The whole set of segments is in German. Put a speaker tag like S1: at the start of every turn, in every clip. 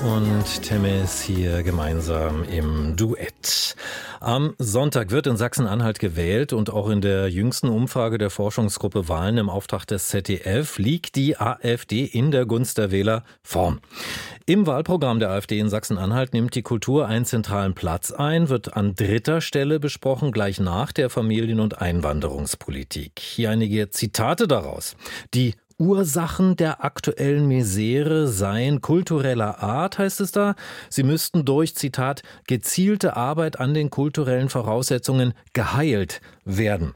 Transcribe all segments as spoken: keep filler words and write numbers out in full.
S1: und Temes hier gemeinsam im Duett. Am Sonntag wird in Sachsen-Anhalt gewählt und auch in der jüngsten Umfrage der Forschungsgruppe Wahlen im Auftrag des Z D F liegt die AfD in der Gunst der Wähler vorn. Im Wahlprogramm der AfD in Sachsen-Anhalt nimmt die Kultur einen zentralen Platz ein, wird an dritter Stelle besprochen, gleich nach der Familien- und Einwanderungspolitik. Hier einige Zitate daraus. Die Ursachen der aktuellen Misere seien kultureller Art, heißt es da. Sie müssten durch, Zitat, gezielte Arbeit an den kulturellen Voraussetzungen geheilt werden.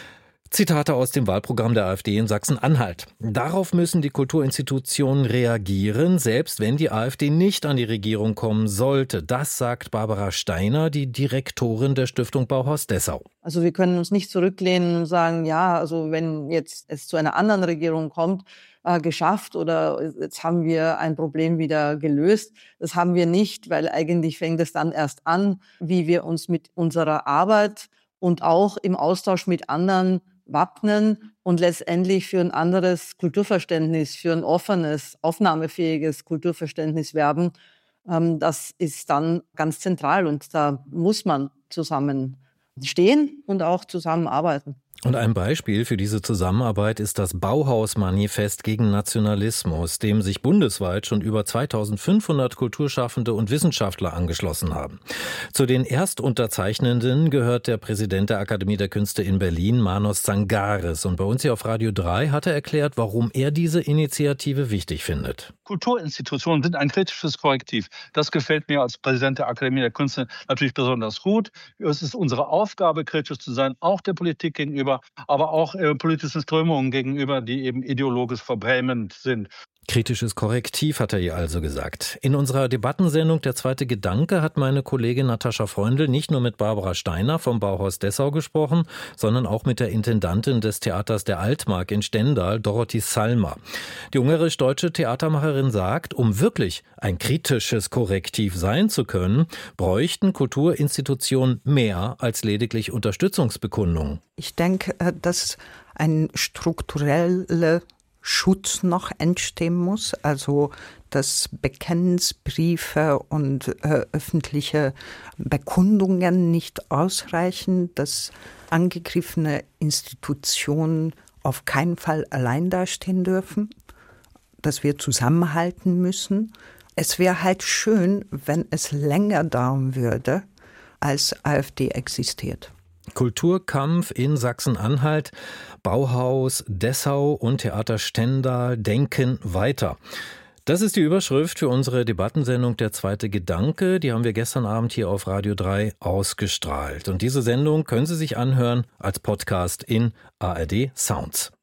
S1: Zitate aus dem Wahlprogramm der AfD in Sachsen-Anhalt. Darauf müssen die Kulturinstitutionen reagieren, selbst wenn die AfD nicht an die Regierung kommen sollte. Das sagt Barbara Steiner, die Direktorin der Stiftung Bauhaus Dessau.
S2: Also wir können uns nicht zurücklehnen und sagen, ja, also wenn jetzt es zu einer anderen Regierung kommt, äh, geschafft oder jetzt haben wir ein Problem wieder gelöst. Das haben wir nicht, weil eigentlich fängt es dann erst an, wie wir uns mit unserer Arbeit und auch im Austausch mit anderen wappnen und letztendlich für ein anderes Kulturverständnis, für ein offenes, aufnahmefähiges Kulturverständnis werben. Ähm, das ist dann ganz zentral und da muss man zusammen stehen und auch zusammenarbeiten.
S1: Und ein Beispiel für diese Zusammenarbeit ist das Bauhaus-Manifest gegen Nationalismus, dem sich bundesweit schon über zweitausendfünfhundert Kulturschaffende und Wissenschaftler angeschlossen haben. Zu den Erstunterzeichnenden gehört der Präsident der Akademie der Künste in Berlin, Manos Zangaris. Und bei uns hier auf Radio drei hat er erklärt, warum er diese Initiative wichtig findet.
S3: Kulturinstitutionen sind ein kritisches Korrektiv. Das gefällt mir als Präsident der Akademie der Künste natürlich besonders gut. Es ist unsere Aufgabe, kritisch zu sein, auch der Politik gegenüber, aber auch äh, politischen Strömungen gegenüber, die eben ideologisch verbrämend sind.
S1: Kritisches Korrektiv, hat er ihr also gesagt. In unserer Debattensendung Der zweite Gedanke hat meine Kollegin Natascha Freundl nicht nur mit Barbara Steiner vom Bauhaus Dessau gesprochen, sondern auch mit der Intendantin des Theaters der Altmark in Stendal, Dorothee Salmer. Die ungarisch-deutsche Theatermacherin sagt, um wirklich ein kritisches Korrektiv sein zu können, bräuchten Kulturinstitutionen mehr als lediglich Unterstützungsbekundungen.
S4: Ich denke, dass ein strukturelle Schutz noch entstehen muss, also dass Bekenntnisbriefe und äh, öffentliche Bekundungen nicht ausreichen, dass angegriffene Institutionen auf keinen Fall allein dastehen dürfen, dass wir zusammenhalten müssen. Es wäre halt schön, wenn es länger dauern würde, als AfD existiert.
S1: Kulturkampf in Sachsen-Anhalt, Bauhaus Dessau und Theater Stendal denken weiter. Das ist die Überschrift für unsere Debattensendung Der zweite Gedanke. Die haben wir gestern Abend hier auf Radio drei ausgestrahlt. Und diese Sendung können Sie sich anhören als Podcast in A R D Sounds.